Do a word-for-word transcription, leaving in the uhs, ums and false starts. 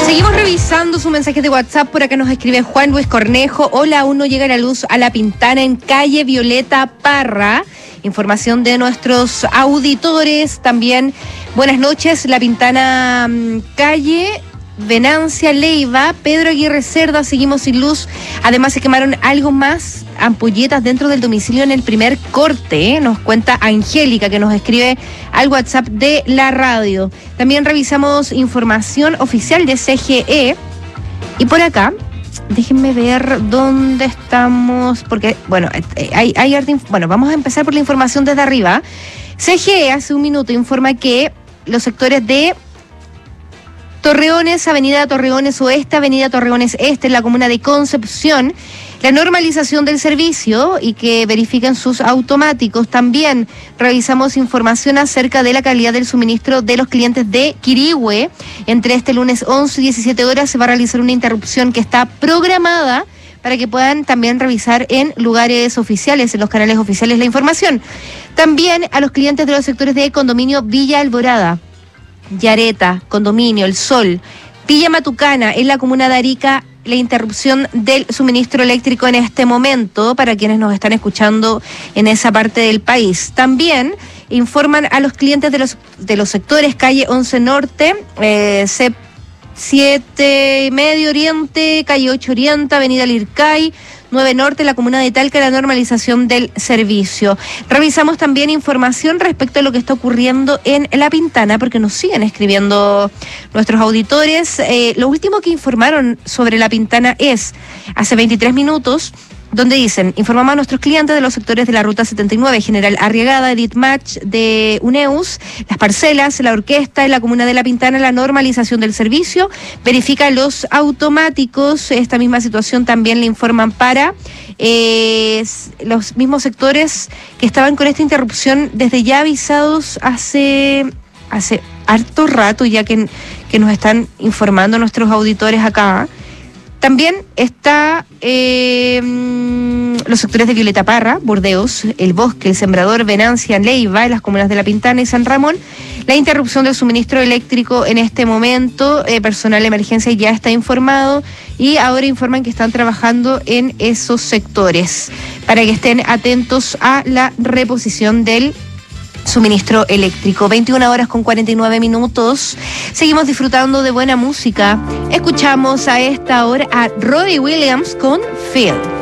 Seguimos revisando su mensaje de WhatsApp. Por acá nos escribe Juan Luis Cornejo. Hola, aún no llega la luz a La Pintana en calle Violeta Parra. Información de nuestros auditores. También, buenas noches, La Pintana, calle Venancia Leiva, Pedro Aguirre Cerda, seguimos sin luz. Además se quemaron algo más, ampolletas dentro del domicilio en el primer corte, ¿eh? Nos cuenta Angélica, que nos escribe al WhatsApp de la radio. También revisamos información oficial de C G E. Y por acá, déjenme ver dónde estamos, porque, bueno, hay, hay arte, bueno, vamos a empezar por la información desde arriba. C G E hace un minuto informa que los sectores de Torreones, Avenida Torreones Oeste, Avenida Torreones Este, en la comuna de Concepción, la normalización del servicio y que verifiquen sus automáticos. También revisamos información acerca de la calidad del suministro de los clientes de Quirihue. Entre este lunes once y diecisiete horas se va a realizar una interrupción que está programada para que puedan también revisar en lugares oficiales, en los canales oficiales, la información. También a los clientes de los sectores de condominio Villa Alborada, Yareta, Condominio, El Sol, Villa Matucana, en la comuna de Arica, la interrupción del suministro eléctrico en este momento, para quienes nos están escuchando en esa parte del país. También informan a los clientes de los, de los sectores calle once Norte, eh, C siete Medio Oriente, calle ocho Oriente, avenida Lircay, nueve Norte, la comuna de Talca, la normalización del servicio. Revisamos también información respecto a lo que está ocurriendo en La Pintana, porque nos siguen escribiendo nuestros auditores. Eh, lo último que informaron sobre La Pintana es, hace veintitrés minutos, donde dicen: informamos a nuestros clientes de los sectores de la Ruta setenta y nueve, General Arriagada, Edith Match de Uneus, Las Parcelas, la Orquesta, en la comuna de La Pintana, la normalización del servicio, verifica los automáticos. Esta misma situación también le informan para eh, los mismos sectores que estaban con esta interrupción desde ya avisados hace, hace harto rato, ya que, que nos están informando nuestros auditores acá. También está eh, los sectores de Violeta Parra, Burdeos, El Bosque, El Sembrador, Venancia, Leiva, en las comunas de La Pintana y San Ramón. La interrupción del suministro eléctrico en este momento, eh, personal de emergencia ya está informado y ahora informan que están trabajando en esos sectores para que estén atentos a la reposición del suministro eléctrico. veintiuna horas con cuarenta y nueve minutos. Seguimos disfrutando de buena música. Escuchamos a esta hora a Robbie Williams con Feel.